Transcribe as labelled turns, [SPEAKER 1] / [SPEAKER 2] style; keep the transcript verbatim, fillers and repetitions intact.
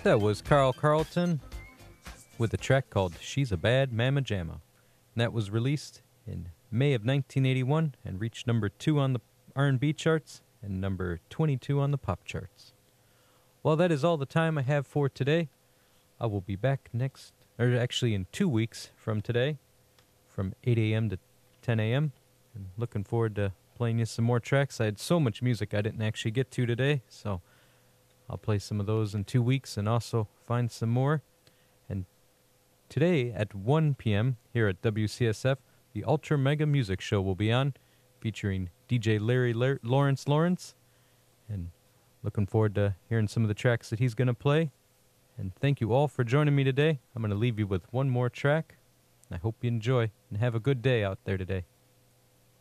[SPEAKER 1] That was Carl Carlton with a track called She's a Bad Mamma Jamma. And that was released in May of nineteen eighty-one and reached number two on the R and B charts and number twenty-two on the pop charts. Well, that is all the time I have for today. I will be back next, or actually in two weeks from today, from eight a.m. to ten a.m. And looking forward to playing you some more tracks. I had so much music I didn't actually get to today, so I'll play some of those in two weeks and also find some more. And today at one p.m. here at W C S F, the Ultra Mega Music Show will be on, featuring D J Larry La- Lawrence Lawrence. And looking forward to hearing some of the tracks that he's going to play. And thank you all for joining me today. I'm going to leave you with one more track. I hope you enjoy and have a good day out there today.